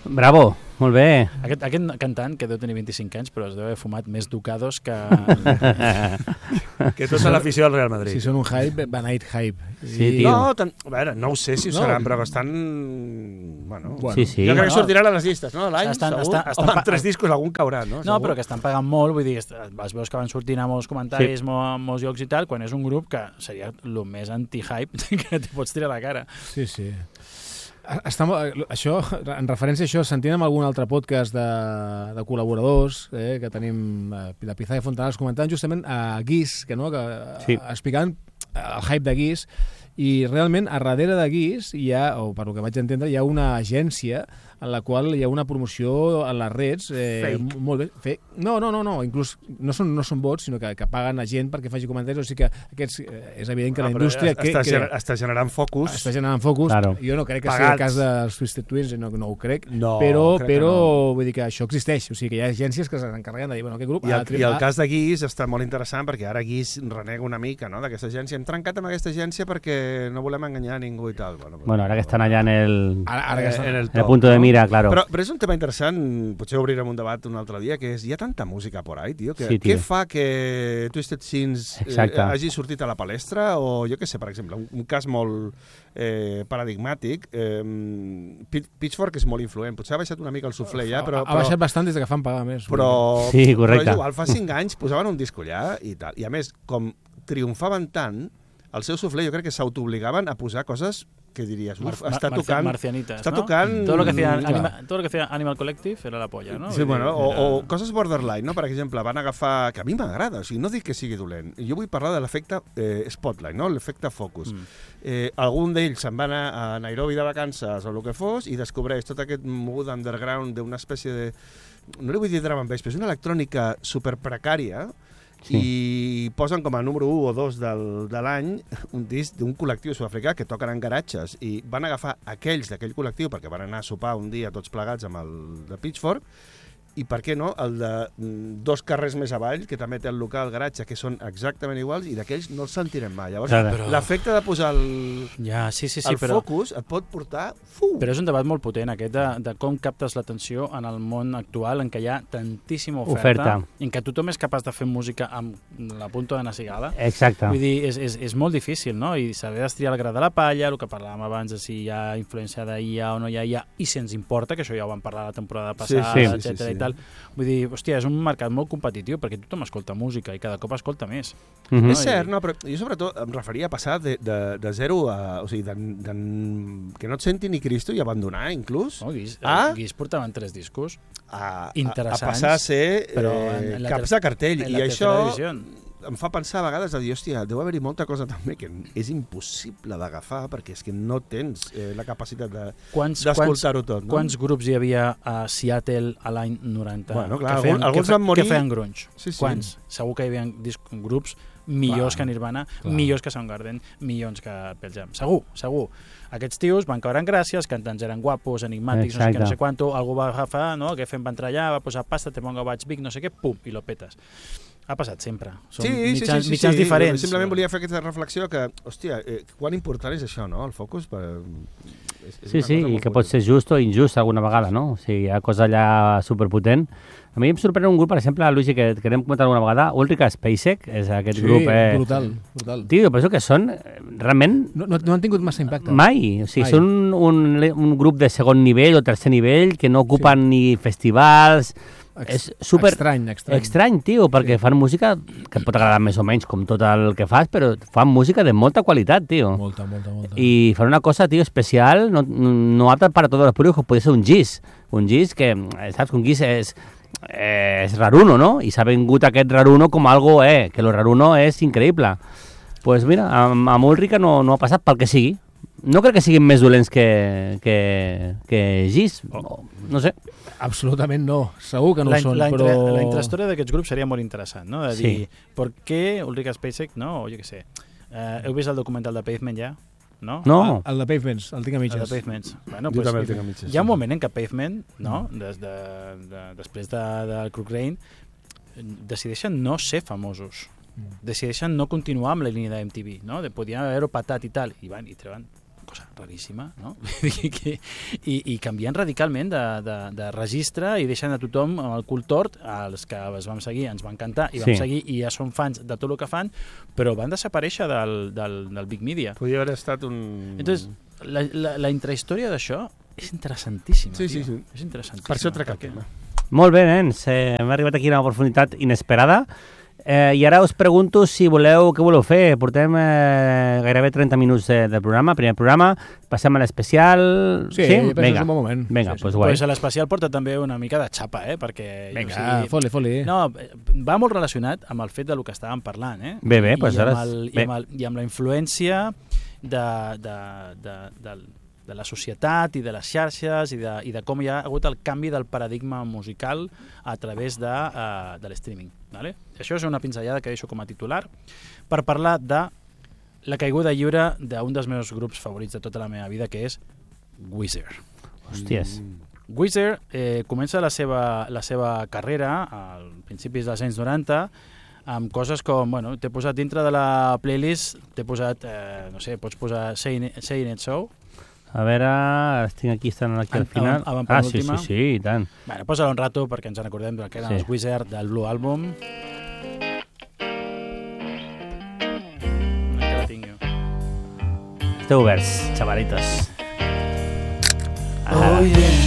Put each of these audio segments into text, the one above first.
Bravo, molt bé. Aquest cantant, que deu tenir 25 anys, però es deu haver fumat més ducados que... que tota l'afició del Real Madrid. Si són un hype, van a ir hype. Sí, tio. No, a veure, no ho sé si ho seran, però bastant... Bueno, sí, sí. Jo crec que sortiran a les llistes, no? L'any, segur. Home, amb 3 discos algun caurà, no? No, però que estan pagant molt, vull dir, es veus que van sortint a molts comentaris, a molts llocs i tal, quan és un grup que seria el més anti-hype que t'hi pots tirar a la cara. Sí, sí. Això, en referència a això, sentint amb algun altre podcast de col·laboradors que tenim de Pizarra i Fontanals comentant justament a Guix, explicant el hype de Guix, i realment a darrere de Guix hi ha, o per lo que vaig entendre, hi ha una agència en la qual hi ha una promoció a les redes molt bé. Fake. No, inclús no són bots, sinó que paguen a gent perquè faci comentaris, o sigui que aquests, és evident que la indústria... Està generant focus. Està generant focus. Claro. Jo no crec que sigui el cas dels Twisted Twins, no ho crec, no, però vull dir que això existeix, o sigui que hi ha agències que s'encarreguen de dir, bueno, aquest grup... I el cas de Guix està molt interessant perquè ara Guix renega una mica, no?, d'aquesta agència. Hem trencat amb aquesta agència perquè no volem enganyar ningú i tal. Bueno, ara que estan allà en el punt de mira, claro. Però és un tema interessant, potser obrirem un debat un altre dia, que és, hi ha tanta música por ahí, tio, que què fa que Twisted Sins hagi sortit a la palestra, o jo què sé, per exemple, un cas molt paradigmàtic, Pitchfork és molt influent, potser ha baixat una mica el suflé ja, però... Ha baixat bastant des que fan pagar més. Sí, correcte. Però igual, fa 5 anys posaven un disco allà i tal, i a més, com triomfaven tant, el seu suflé jo crec que s'autoobligaven a posar coses que diries, està tocant... Marcianitas, està tocant... Todo lo que hacía Animal Collective era la polla, no? Sí, bueno, o coses borderline, no? Per exemple, van agafar... Que a mi m'agrada, o sigui, no dic que sigui dolent. Jo vull parlar de l'efecte Spotlight, no? L'efecte Focus. Algun d'ells se'n va anar a Nairobi de vacances o el que fos i descobreix tot aquest mood underground d'una espècie de... No li vull dir drum and bass, però és una electrònica superprecària. Sí. I posen com a número 1 o 2 de l'any un disc d'un col·lectiu sud-africà que toquen en garatges i van agafar aquells d'aquell col·lectiu perquè van anar a sopar un dia tots plegats amb el de Pitchfork i per què no, el de 2 carrers més avall, que també té el local, el garatge, que són exactament iguals i d'aquells no els sentirem mai. Llavors, l'efecte de posar el focus et pot portar... Però és un debat molt potent, aquest de com captes l'atenció en el món actual en què hi ha tantíssima oferta. En què tothom és capaç de fer música amb la punta de nasigada. Exacte. Vull dir, és molt difícil, no? I s'ha d'estriar el gra de la palla, el que parlàvem abans de si hi ha influència d'IA o no hi ha IA, i si ens importa, que això ja ho vam parlar la temporada passada, etcètera i tal. Vull dir, hòstia, és un mercat molt competitiu perquè tothom escolta música i cada cop escolta més. És cert, no, però jo sobretot em referia a passar de zero a... O sigui, que no et senti ni Cristo i abandonar, inclús. No, Guix portaven 3 discos interessants. A passar a ser caps de cartell. I això em fa pensar a vegades de dir, hòstia, deu haver-hi molta cosa també que és impossible d'agafar perquè és que no tens la capacitat d'escoltar-ho tot. No? Quants grups hi havia a Seattle a l'any 90? Bueno, clar, alguns van morir... Que feien grunge? Sí. Quants? Segur que hi havia grups millors que Nirvana, millors que Soundgarden, millors que Pearl Jam. Segur. Aquests tios van caure en gràcia, els cantants eren guapos, enigmàtics, no sé què, no sé quanto, algú va agafar, no? Que fem va entrar allà, va posar pasta, te pongo Batch Big, no sé què, pum, i lo petes. Ha passat sempre. Són mitjans diferents. Simplement volia fer aquesta reflexió que, hòstia, quan important és això, no? El focus per... Sí, i que pot ser just o injust alguna vegada, no? O sigui, hi ha cosa allà superpotent. A mi em sorprèn un grup, per exemple, Luigi, que hem comentat alguna vegada, Ulrika Spacek, és aquest grup... brutal. Tio, jo penso que són, realment... No han tingut massa impacte. Mai. O sigui, són un grup de segon nivell o tercer nivell que no ocupen ni festivals... És super estrany, tio, perquè fan música que et pot agradar més o menys com tot el que fas, però fan música de molta qualitat, tio. Molta. I fan una cosa, tio, especial, no apta para todos los públicos, puede ser un Giz que, saps, un Giz és raruno, no? I s'ha vengut aquest raruno com algo, que lo raruno és increïble. Pues mira, amb Ulrika no ha passat pel que sigui. No crec que siguin més dolents que Giz, no sé. Absolutament no, segur que no ho són, però... La intrahistòria d'aquests grups seria molt interessant, no? De dir, ¿por qué Ulrika Spacek, no? O jo què sé. Heu vist el documental de Pavement ja? No. El de Pavements, el tinc a mitges. El de Pavements. Bueno, jo també el tinc a mitges. Hi ha un moment en què Pavement, no? Després del Cochrane, decideixen no ser famosos. Decideixen no continuar amb la línia de MTV, no? Podien haver-ho patat i tal, i van i treuen cosa raríssima, no? I canvien radicalment de registre i deixen a tothom amb el cul tort. Els que es vam seguir ens van encantar i vam seguir i ja som fans de tot el que fan, però van desaparèixer del Big Media. Podria haver estat un... Entonces, la intrahistòria d'això és interessantíssima. Sí. És interessantíssima. Per això trec el tema. Molt bé, nens. Hem arribat aquí a una oportunitat inesperada. I ara us pregunto si voleu, què voleu fer. Portem gairebé 30 minuts de programa, primer programa. Passem a l'especial. Sí? Vinga, és un bon moment. Vinga, sí. Pues guai. Pues l'especial porta també una mica de xapa, perquè... Vinga, foli. No, va molt relacionat amb el fet de lo que estàvem parlant, Bé, pues ara... I amb la influència de la societat i de les xarxes i de com hi ha hagut el canvi del paradigma musical a través de l'streaming. Vale? Això és una pinzellada que deixo com a titular per parlar de la caiguda lliure d'un dels meus grups favorits de tota la meva vida, que és Weezer. Hòsties. Weezer comença la seva carrera al principis dels anys 90 amb coses com, t'he posat dintre de la playlist, t'he posat, no sé, pots posar Saying It So. A veure, estic aquí, estan aquí al final. Sí, i tant. Bueno, posa-la un rato perquè ens en recordem que eren els Weezer del Blue Album. Encara la tinc jo. Esteu oberts, xavalitos. Oh, yeah.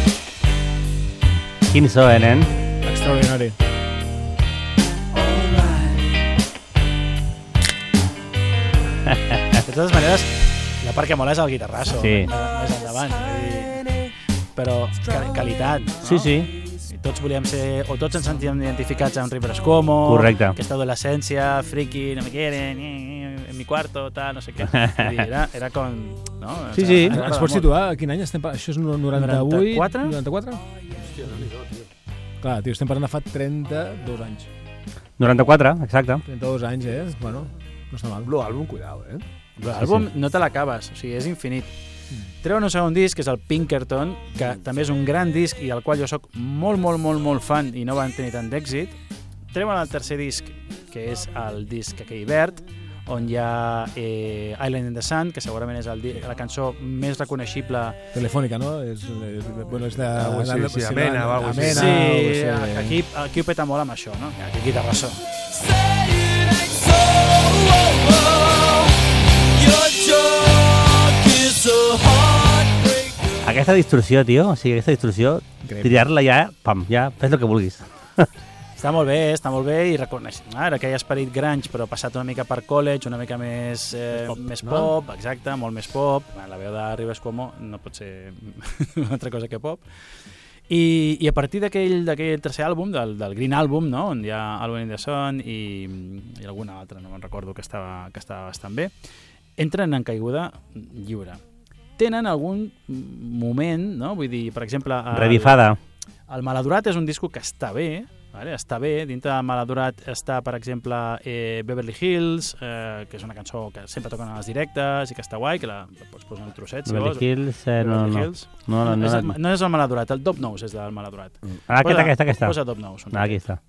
Quin so, nen? Extraordinari. De totes maneres, la part que mola és el guitarrasso, més endavant. Però qualitat, no? Sí. I tots volíem ser, o tots ens sentíem identificats amb Rivers Cuomo, correcte. Aquesta adolescència, friki, no me quieren, en mi cuarto, tal, no sé què. Era com... No? Sí. Es pot situar a quin any estem parlant? Això és 98? 94? Hòstia, no, tio. Clar, tio, estem parlant de fa 32 anys. 94, exacte. 32 anys, Bueno, no està mal. Blue Album, cuidao, L'àlbum no te l'acabes, o sigui, és infinit. Treuen un segon disc, que és el Pinkerton, que també és un gran disc i al qual jo sóc molt fan i no van tenir tant d'èxit. Treuen el tercer disc, que és el disc aquell verd, on hi ha Island in the Sun, que segurament és la cançó més reconeixible. Telefònica, no? És de... Sí, Amena o alguna cosa. Sí, aquí ho peta molt amb això, no? Aquí guitarrasso. Aquesta distorsió, tio, aquesta distorsió, triar-la ja, pam, ja, fes el que vulguis. Està molt bé i reconeix. Era aquell esperit grunge, però passat una mica per college, una mica més pop, exacte, molt més pop. La veu de Rivers Cuomo no pot ser una altra cosa que pop. I a partir d'aquell tercer àlbum, del Green Album, no? On hi ha Album in the Sun i alguna altra, no me'n recordo, que estava bastant bé, entren en caiguda lliure. Tenen algun moment, no? Vull dir, per exemple... Revifada. El Maladurat és un disco que està bé, vale? Està bé. Dintre de Maladurat està, per exemple, Beverly Hills, que és una cançó que sempre toquen a les directes i que està guai, que la pots posar en trossets. Beverly Hills, no. No és el Maladurat, el Dop Nose és del Maladurat. Aquesta. Posa Dop Nose. Aquí està.